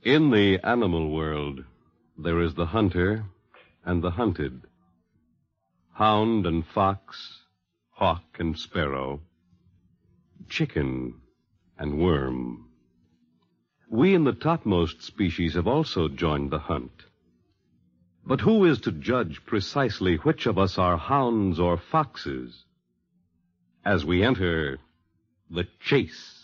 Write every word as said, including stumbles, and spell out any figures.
In the animal world, there is the hunter and the hunted. Hound and fox, hawk and sparrow, chicken and worm. We in the topmost species have also joined the hunt. But who is to judge precisely which of us are hounds or foxes as we enter the chase?